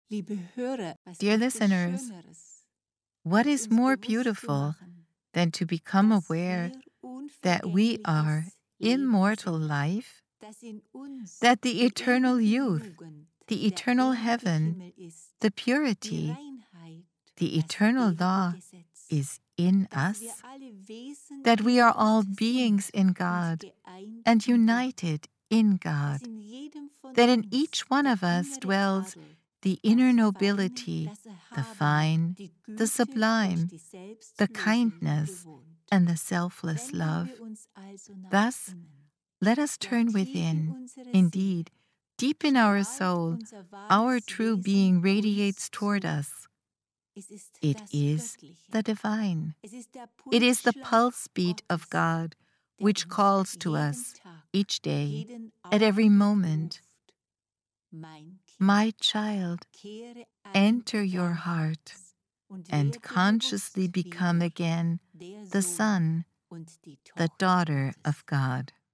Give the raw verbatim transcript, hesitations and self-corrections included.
Dear listeners, what is more beautiful than to become aware that we are immortal life, that the eternal youth, the eternal heaven, the purity, the eternal law is in us, that we are all beings in God and united in God, that in each one of us dwells the inner nobility, the fine, the sublime, the kindness, and the selfless love. Thus, let us turn within. Indeed, deep in our soul, our true being radiates toward us. It is the divine. It is the pulse beat of God, which calls to us each day, at every moment. My child, enter your heart and consciously become again the son, the daughter of God.